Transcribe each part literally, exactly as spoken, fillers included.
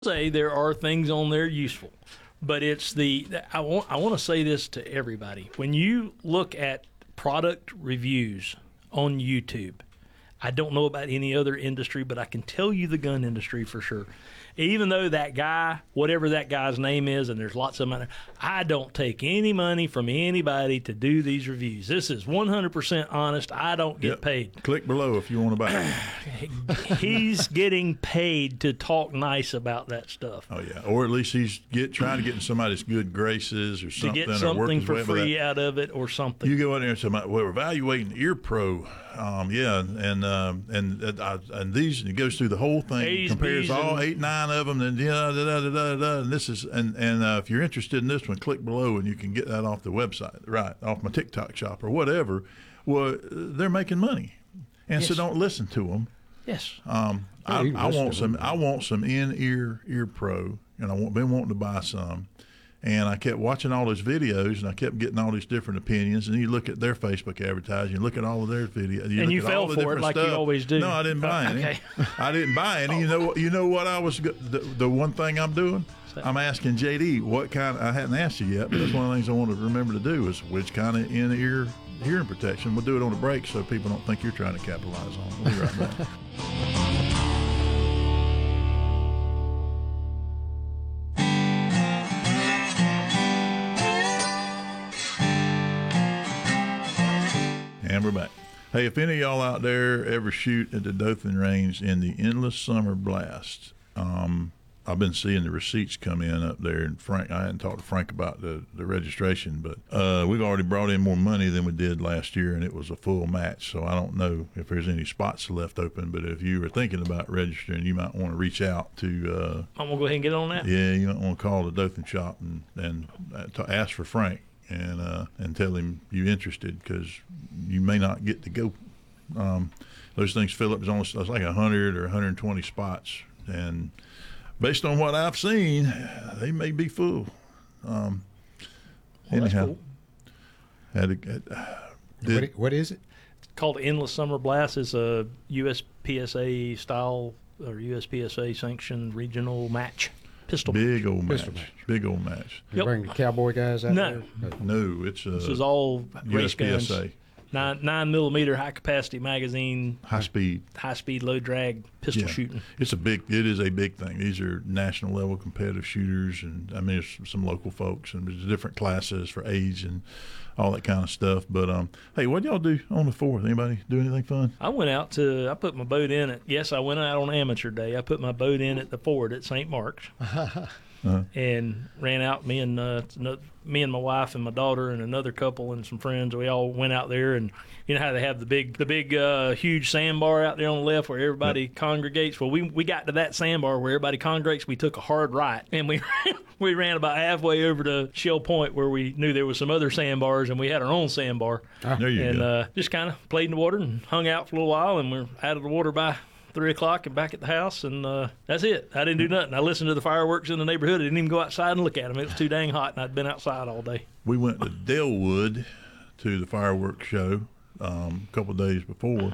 say there are things on there useful, but it's the I want I want to say this to everybody. When you look at product reviews on YouTube, I don't know about any other industry, but I can tell you the gun industry for sure. Even though that guy, whatever that guy's name is, and there's lots of money, I don't take any money from anybody to do these reviews. This is one hundred percent honest. I don't get Yep. paid. Click below if you want to buy it. He's getting paid to talk nice about that stuff. Oh yeah, or at least he's get trying to get in somebody's good graces or To something. get or work something his for way up with free that. out of it or something. You go in there and say, well, we're evaluating Ear Pro. Um, yeah, and um, and and, uh, and these, and it goes through the whole thing, A's, compares B's, all and- eight, nine of them, and yeah, da, da, da, da, da, and this is, and and uh, if you're interested in this one, click below, and you can get that off the website, right, off my TikTok shop or whatever. Well, they're making money, and so Yes. don't listen to them. Yes. Um, Yeah, I, you can I listen want to some. them. I want some in ear ear pro, and I want, been wanting to buy some. And I kept watching all those videos, and I kept getting all these different opinions. And you look at their Facebook advertising, you look at all of their videos, you And look you at fell all the for it different like you stuff. always do. No, I didn't buy Uh, any. okay. I didn't buy any. You know what? You know what I was. go- The, the one thing I'm doing, that? I'm asking J D what kind. I hadn't asked you yet, but that's one of the things I want to remember to do is which kind of in ear hearing protection. We'll do it on the break so people don't think you're trying to capitalize on it. We'll be right back. And we're back. Hey, if any of y'all out there ever shoot at the Dothan Range in the Endless Summer Blast, um, I've been seeing the receipts come in up there. And Frank, I hadn't talked to Frank about the, the registration, but uh, we've already brought in more money than we did last year, and it was a full match. So I don't know if there's any spots left open, but if you were thinking about registering, you might want to reach out to, uh, I'm going to go ahead and get on that. yeah, you might want to call the Dothan shop and, and uh, to ask for Frank. And uh, and tell him you're interested because you may not get to go. Um, those things fill up. There's only it's like one hundred or one hundred twenty spots, and based on what I've seen, they may be full. Um, Well, that's anyhow, cool. had a, had, uh, did, What, what is it? It's called Endless Summer Blast. It's a U S P S A style or U S P S A sanctioned regional match. Pistol. big old match, Pistol match. big old match. You Yep. bring the cowboy guys out No. there? No, it's uh, This is all race guns. U S P S A Nine, nine millimeter high capacity magazine, high speed. high speed, low drag pistol Yeah. shooting. It's a big. It is a big thing. These are national level competitive shooters, and I mean, there's some local folks, and there's different classes for age and all that kind of stuff. But um, hey, what y'all do on the fourth? Anybody do anything fun? I went out to, I put my boat in at, yes, I went out on amateur day. I put my boat in at the Ford at Saint Mark's. Uh-huh. And ran out. Me and uh, no- me and my wife and my daughter and another couple and some friends. We all went out there, and you know how they have the big, the big, uh, huge sandbar out there on the left where everybody congregates. Well, we we got to that sandbar where everybody congregates. We took a hard right, and we we ran about halfway over to Shell Point where we knew there was some other sandbars, and we had our own sandbar. There you and go. uh, just kind of played in the water and hung out for a little while, and we're out of the water by three o'clock and back at the house, and uh, that's it. I didn't do nothing. I listened to the fireworks in the neighborhood. I didn't even go outside and look at them. It was too dang hot, and I'd been outside all day. We went to Delwood to the fireworks show um, a couple of days before,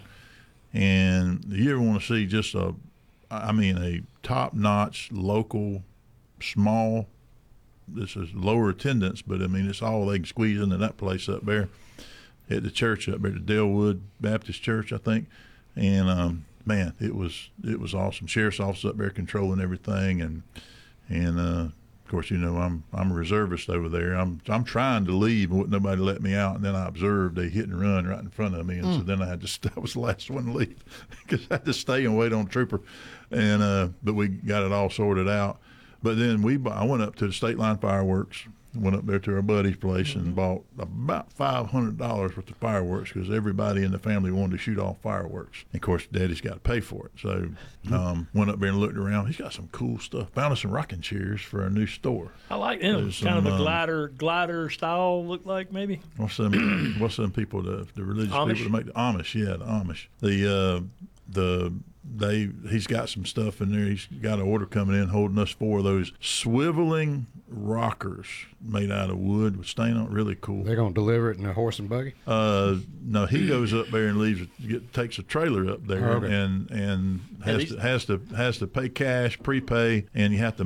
and you ever want to see just a, I mean, a top-notch local, small. This is lower attendance, but I mean, it's all they can squeeze into that place up there at the church up there, the Delwood Baptist Church, I think, and. Um, Man, it was it was awesome. Sheriff's office up there controlling everything, and and uh, of course, you know I'm I'm a reservist over there. I'm I'm trying to leave, and wouldn't nobody let me out. And then I observed a hit and run right in front of me, and Mm. so then I had to st- I was the last one to leave because I had to stay and wait on Trooper. And uh, but we got it all sorted out. But then we I went up to the State Line Fireworks. Went up there to our buddy's place and bought about five hundred dollars worth of fireworks because everybody in the family wanted to shoot off fireworks. And of course, Daddy's got to pay for it. So um, went up there and looked around. He's got some cool stuff. Found us some rocking chairs for our new store. I like them. There's Kind of some, a um, glider glider style look like maybe. What's them? What's them people? The, the religious Amish? people that make the Amish? Yeah, the Amish. The uh, the they he's got some stuff in there. He's got an order coming in, holding us four of those swiveling rockers made out of wood with stain on it. Really cool. They're gonna deliver it in a horse and buggy. Uh, no, he goes up there and leaves. Get, takes a trailer up there Oh, okay. and and has these- to has to has to pay cash, prepay, and you have to